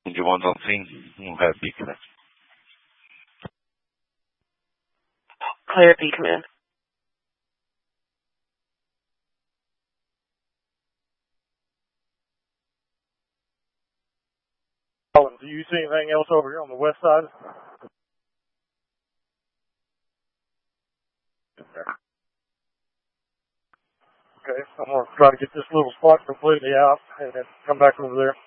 Do you want something? You have Beacon. Clear Beacon. Do you see anything else over here on the west side? Okay, I'm going to try to get this little spot completely out and then come back over there.